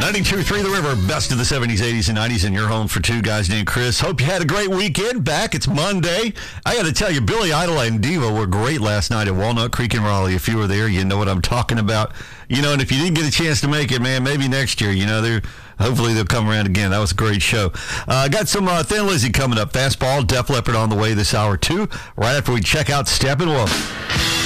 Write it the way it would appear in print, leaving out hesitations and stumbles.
92.3 The River, best of the 70s, 80s, and 90s in your home for two guys named Chris. Hope you had a great weekend. Back, it's Monday. I got to tell you, Billy Idol and Diva were great last night at Walnut Creek in Raleigh. If you were there, you know what I'm talking about. You know, and if you didn't get a chance to make it, man, maybe next year, you know, hopefully they'll come around again. That was a great show. Got some Thin Lizzy coming up. Fastball, Def Leppard on the way this hour, too, right after we check out Steppenwolf.